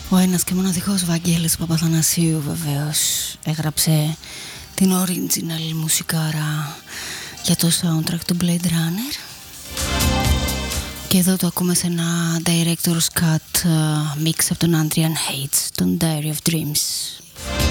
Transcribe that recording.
Ο ένας και μοναδικός Βαγγέλης Παπαθανασίου βεβαίως έγραψε την original μουσικάρα για το soundtrack του Blade Runner. Και εδώ το ακούμε σε ένα director's cut mix από τον Adrian Hates, τον Diary of Dreams.